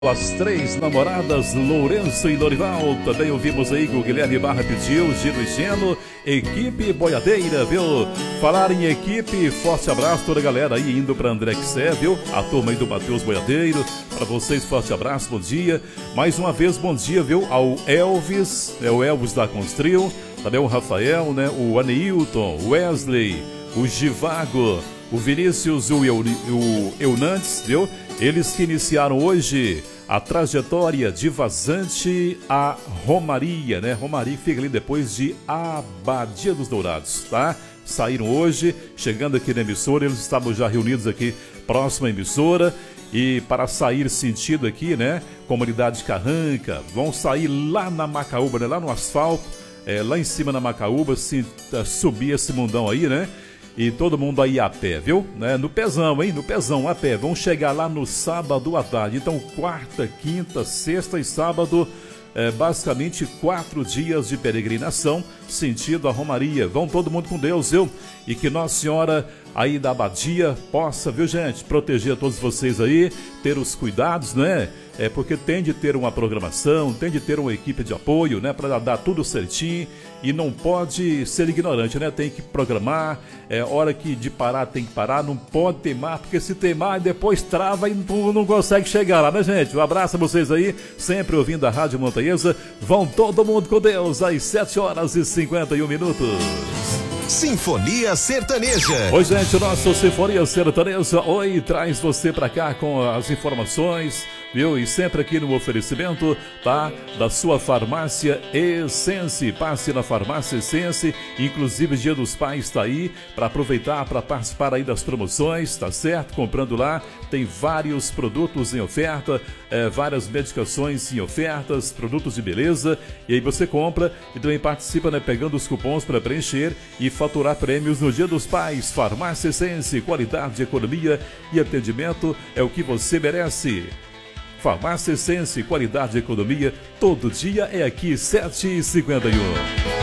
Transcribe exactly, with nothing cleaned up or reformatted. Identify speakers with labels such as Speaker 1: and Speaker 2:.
Speaker 1: As três namoradas, Lourenço e Lorival. Também ouvimos aí que o Guilherme Barra pediu, Gino e Geno, equipe boiadeira, viu? Falar em equipe, forte abraço toda a galera aí indo pra André Quissé, viu? A turma aí do Matheus Boiadeiro, pra vocês forte abraço, bom dia. Mais uma vez, bom dia, viu? Ao Elvis, é o Elvis da Constril, também o Rafael, né? O Aneilton, o Wesley, o Givago, o Vinícius e o, Eu, o Eunantes, viu? Eles que iniciaram hoje a trajetória de Vazante a Romaria, né? Romaria fica ali depois de Abadia dos Dourados, tá? Saíram hoje, chegando aqui na emissora, eles estavam já reunidos aqui próxima à emissora. E para sair sentido aqui, né? Comunidade Carranca, vão sair lá na Macaúba, né? Lá no asfalto, é, lá em cima na Macaúba, se, uh, subir esse mundão aí, né? E todo mundo aí a pé, viu? Né? No pezão, hein? No pezão, a pé. Vão chegar lá no sábado à tarde. Então, quarta, quinta, sexta e sábado, é, basicamente quatro dias de peregrinação, sentido a Romaria. Vão todo mundo com Deus, viu? E que Nossa Senhora aí da Abadia possa, viu, gente? Proteger a todos vocês aí, ter os cuidados, né? É porque tem de ter uma programação, tem de ter uma equipe de apoio, né, para dar tudo certinho, e não pode ser ignorante, né? Tem que programar, é hora que de parar tem que parar, não pode teimar, porque se teimar depois trava e não, não consegue chegar lá, né, gente? Um abraço a vocês aí, sempre ouvindo a Rádio Montanhesa. Vão todo mundo com Deus, às sete horas e cinquenta e um minutos.
Speaker 2: Sinfonia Sertaneja.
Speaker 1: Oi, gente, o nosso Sinfonia Sertaneja oi traz você pra cá com as informações, viu? E sempre aqui no oferecimento, tá? Da sua farmácia Essence. Passe na farmácia Essence, inclusive Dia dos Pais tá aí para aproveitar, para participar aí das promoções, tá certo? Comprando lá, tem vários produtos em oferta, é, várias medicações em ofertas, produtos de beleza, e aí você compra e também participa, né? Pegando os cupons para preencher e faturar prêmios no Dia dos Pais. Farmácia Essence, qualidade, economia e atendimento é o que você merece. Farmácia Essence, qualidade e economia, todo dia é aqui, sete e cinquenta e um.